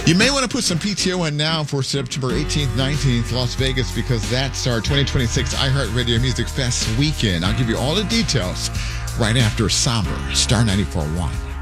You may want to put some PTO in now for September 18th, 19th, Las Vegas, because that's our 2026 iHeartRadio Music Fest weekend. I'll give you all the details right after Somber, Star 94.1.